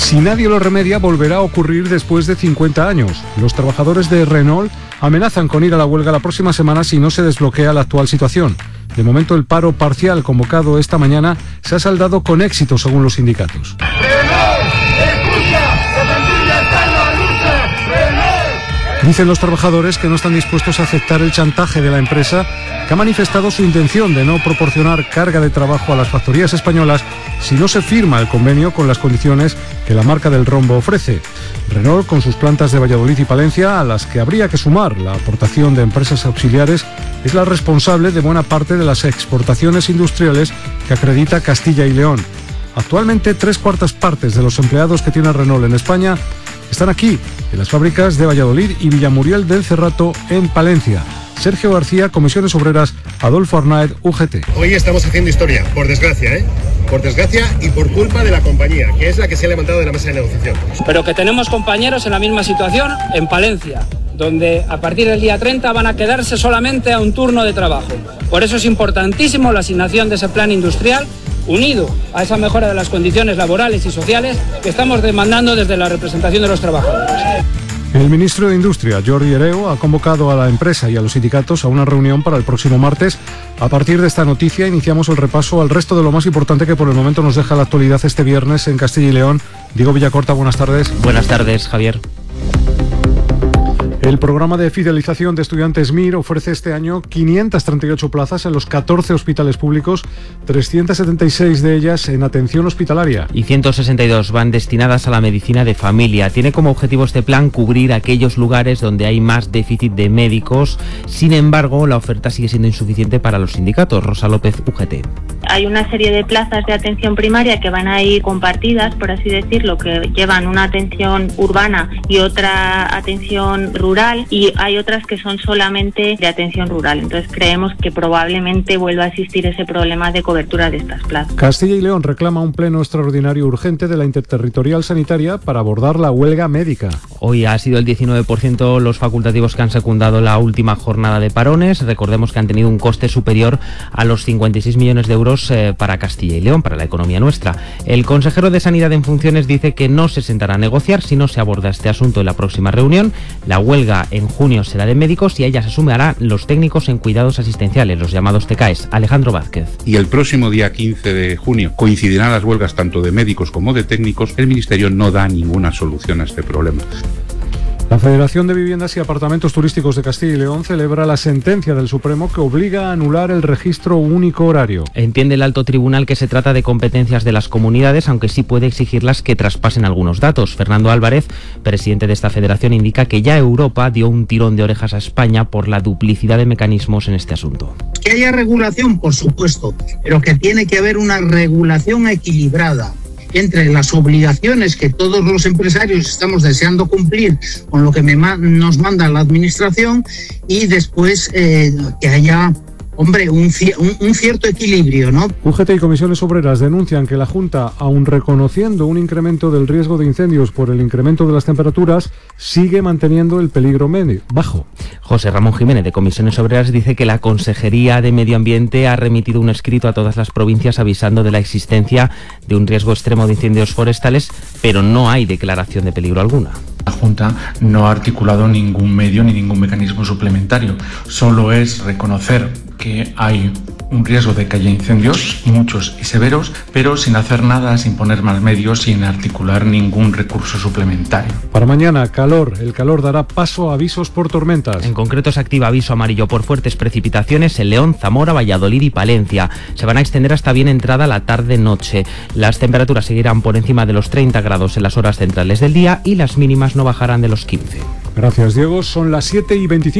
Si nadie lo remedia, volverá a ocurrir después de 50 años. Los trabajadores de Renault amenazan con ir a la huelga la próxima semana si no se desbloquea la actual situación. De momento, el paro parcial convocado esta mañana se ha saldado con éxito, según los sindicatos. Dicen los trabajadores que no están dispuestos a aceptar el chantaje de la empresa, que ha manifestado su intención de no proporcionar carga de trabajo a las factorías españolas si no se firma el convenio con las condiciones que la marca del rombo ofrece. Renault, con sus plantas de Valladolid y Palencia, a las que habría que sumar la aportación de empresas auxiliares, es la responsable de buena parte de las exportaciones industriales que acredita Castilla y León. Actualmente, 3/4 partes de los empleados que tiene Renault en España están aquí, en las fábricas de Valladolid y Villamuriel del Cerrato, en Palencia. Sergio García, Comisiones Obreras, Adolfo Arnaez, UGT. Hoy estamos haciendo historia, por desgracia, Por desgracia y por culpa de la compañía, que es la que se ha levantado de la mesa de negociación. Pero que tenemos compañeros en la misma situación en Palencia, donde a partir del día 30 van a quedarse solamente a un turno de trabajo. Por eso es importantísimo la asignación de ese plan industrial, unido a esa mejora de las condiciones laborales y sociales que estamos demandando desde la representación de los trabajadores. El ministro de Industria, Jordi Hereu, ha convocado a la empresa y a los sindicatos a una reunión para el próximo martes. A partir de esta noticia iniciamos el repaso al resto de lo más importante que por el momento nos deja la actualidad este viernes en Castilla y León. Diego Villacorta, buenas tardes. Buenas tardes, Javier. El programa de fidelización de estudiantes MIR ofrece este año 538 plazas en los 14 hospitales públicos, 376 de ellas en atención hospitalaria. Y 162 van destinadas a la medicina de familia. Tiene como objetivo este plan cubrir aquellos lugares donde hay más déficit de médicos. Sin embargo, la oferta sigue siendo insuficiente para los sindicatos. Rosa López, UGT. Hay una serie de plazas de atención primaria que van a ir compartidas, por así decirlo, que llevan una atención urbana y otra atención rural, y hay otras que son solamente de atención rural. Entonces creemos que probablemente vuelva a existir ese problema de cobertura de estas plazas. Castilla y León reclama un pleno extraordinario urgente de la Interterritorial Sanitaria para abordar la huelga médica. Hoy ha sido el 19% los facultativos que han secundado la última jornada de parones. Recordemos que han tenido un coste superior a los 56 millones de euros para Castilla y León, para la economía nuestra. El consejero de Sanidad en funciones dice que no se sentará a negociar si no se aborda este asunto en la próxima reunión. La huelga en junio será de médicos y a ella se sumarán los técnicos en cuidados asistenciales, los llamados TCAES. Alejandro Vázquez. Y el próximo día 15 de junio coincidirán las huelgas tanto de médicos como de técnicos. El Ministerio no da ninguna solución a este problema. La Federación de Viviendas y Apartamentos Turísticos de Castilla y León celebra la sentencia del Supremo que obliga a anular el registro único horario. Entiende el alto tribunal que se trata de competencias de las comunidades, aunque sí puede exigirlas que traspasen algunos datos. Fernando Álvarez, presidente de esta federación, indica que ya Europa dio un tirón de orejas a España por la duplicidad de mecanismos en este asunto. Que haya regulación, por supuesto, pero que tiene que haber una regulación equilibrada entre las obligaciones que todos los empresarios estamos deseando cumplir con lo que nos manda la administración y después que haya un cierto equilibrio, ¿no? UGT y Comisiones Obreras denuncian que la Junta, aun reconociendo un incremento del riesgo de incendios por el incremento de las temperaturas, sigue manteniendo el peligro bajo. José Ramón Jiménez, de Comisiones Obreras, dice que la Consejería de Medio Ambiente ha remitido un escrito a todas las provincias avisando de la existencia de un riesgo extremo de incendios forestales, pero no hay declaración de peligro alguna. La Junta no ha articulado ningún medio ni ningún mecanismo suplementario. Solo es reconocer que hay un riesgo de que haya incendios, muchos y severos, pero sin hacer nada, sin poner más medios, sin articular ningún recurso suplementario. Para mañana, calor. El calor dará paso a avisos por tormentas. En concreto se activa aviso amarillo por fuertes precipitaciones en León, Zamora, Valladolid y Palencia. Se van a extender hasta bien entrada la tarde-noche. Las temperaturas seguirán por encima de los 30 grados en las horas centrales del día y las mínimas no bajarán de los 15. Gracias, Diego. Son las 7:25.